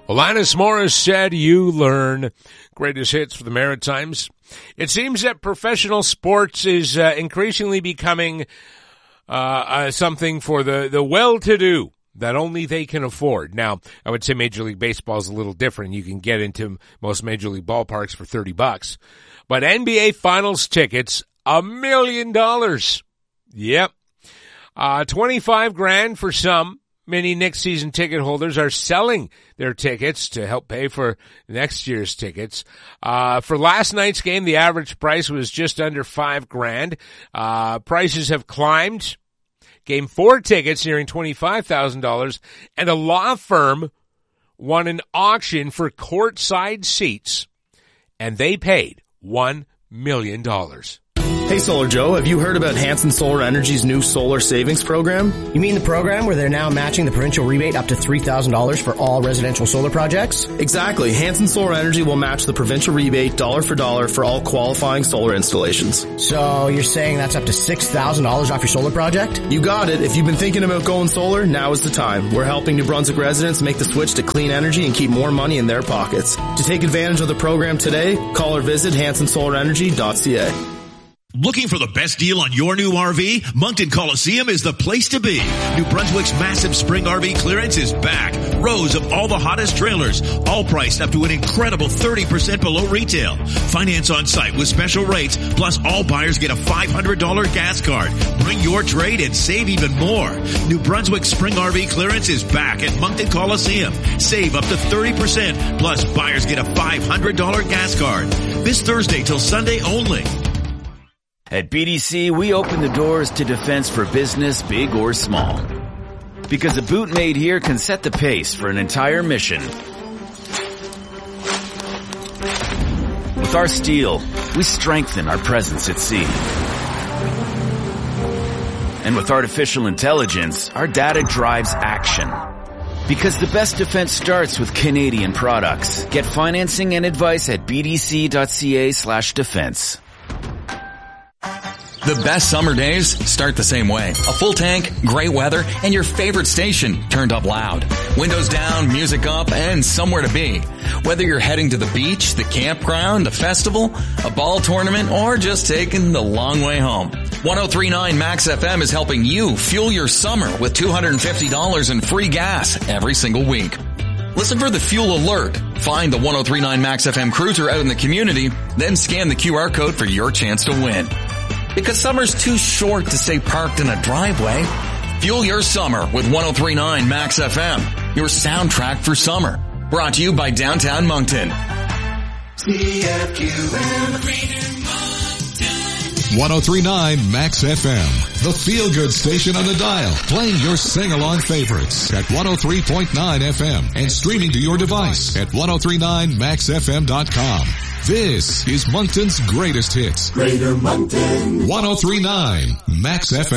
Alanis Morris said, "You learn." Greatest hits for the Maritimes. It seems that professional sports is increasingly becoming something for the well-to-do that only they can afford. Now, I would say Major League Baseball is a little different. You can get into most Major League ballparks for $30. But NBA Finals tickets, $1 million. Yep. $25,000 for some. Many Knicks season ticket holders are selling their tickets to help pay for next year's tickets. For last night's game, the average price was just under $5,000. Prices have climbed. Game 4 tickets nearing $25,000, and a law firm won an auction for courtside seats, and they paid $1 million. Hey, Solar Joe, have you heard about Hanson Solar Energy's new solar savings program? You mean the program where they're now matching the provincial rebate up to $3,000 for all residential solar projects? Exactly. Hanson Solar Energy will match the provincial rebate dollar for dollar for all qualifying solar installations. So you're saying that's up to $6,000 off your solar project? You got it. If you've been thinking about going solar, now is the time. We're helping New Brunswick residents make the switch to clean energy and keep more money in their pockets. To take advantage of the program today, call or visit hansonsolarenergy.ca. Looking for the best deal on your new RV? Moncton Coliseum is the place to be. New Brunswick's massive spring RV clearance is back. Rows of all the hottest trailers, all priced up to an incredible 30% below retail. Finance on site with special rates, plus all buyers get a $500 gas card. Bring your trade and save even more. New Brunswick's spring RV clearance is back at Moncton Coliseum. Save up to 30%, plus buyers get a $500 gas card. This Thursday till Sunday only. At BDC, we open the doors to defense for business, big or small. Because a boot made here can set the pace for an entire mission. With our steel, we strengthen our presence at sea. And with artificial intelligence, our data drives action. Because the best defense starts with Canadian products. Get financing and advice at bdc.ca/defense. The best summer days start the same way. A full tank, great weather, and your favorite station turned up loud. Windows down, music up, and somewhere to be. Whether you're heading to the beach, the campground, a festival, a ball tournament, or just taking the long way home. 103.9 Max FM is helping you fuel your summer with $250 in free gas every single week. Listen for the fuel alert. Find the 103.9 Max FM cruiser out in the community, then scan the QR code for your chance to win. Because summer's too short to stay parked in a driveway. Fuel your summer with 103.9 Max FM, your soundtrack for summer. Brought to you by Downtown Moncton. CFQM 103.9 Max FM, the feel-good station on the dial, playing your sing-along favorites at 103.9 FM and streaming to your device at 1039maxfm.com. This is Moncton's greatest hits. Greater Moncton. 103.9 Max FM.